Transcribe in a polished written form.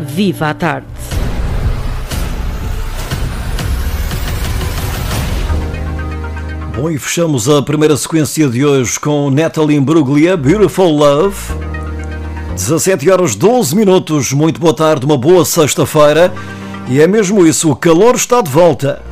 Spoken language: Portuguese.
Viva a tarde. Bom, e fechamos a primeira sequência de hoje com Natalie Imbruglia, Beautiful Love. 17h12. Muito boa tarde, uma boa sexta-feira. E é mesmo isso, o calor está de volta.